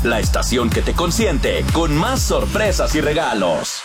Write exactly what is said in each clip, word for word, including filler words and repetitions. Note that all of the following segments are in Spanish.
la estación que te consiente con más sorpresas y regalos.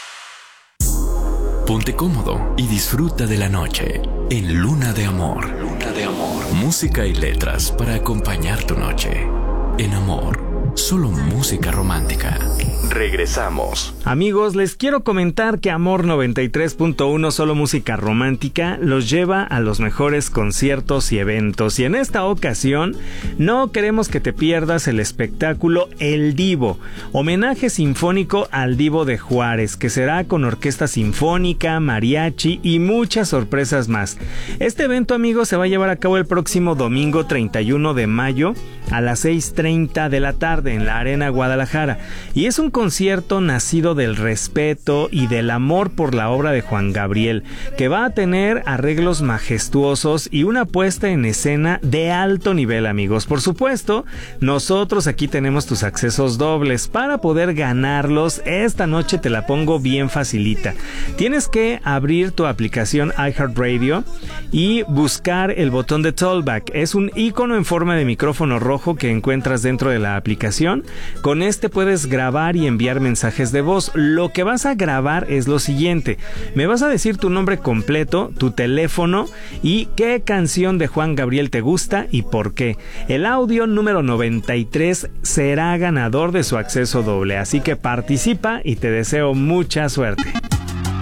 Ponte cómodo y disfruta de la noche en Luna de Amor. Luna de Amor. Música y letras para acompañar tu noche. En Amor, solo música romántica. Regresamos. Amigos, les quiero comentar que Amor noventa y tres punto uno, solo música romántica, los lleva a los mejores conciertos y eventos. Y en esta ocasión, no queremos que te pierdas el espectáculo El Divo, homenaje sinfónico al Divo de Juárez, que será con orquesta sinfónica, mariachi y muchas sorpresas más. Este evento, amigos, se va a llevar a cabo el próximo domingo treinta y uno de mayo a las seis treinta de la tarde en la Arena Guadalajara. Y es un concierto nacido del respeto y del amor por la obra de Juan Gabriel, que va a tener arreglos majestuosos y una puesta en escena de alto nivel, amigos. Por supuesto, nosotros aquí tenemos tus accesos dobles. Para poder ganarlos, esta noche te la pongo bien facilita. Tienes que abrir tu aplicación iHeartRadio y buscar el botón de Tollback. Es un icono en forma de micrófono rojo que encuentras dentro de la aplicación. Con este puedes grabar y enviar mensajes de voz. Lo que vas a grabar es lo siguiente: me vas a decir tu nombre completo, tu teléfono y qué canción de Juan Gabriel te gusta y por qué. El audio número noventa y tres será ganador de su acceso doble, así que participa y te deseo mucha suerte.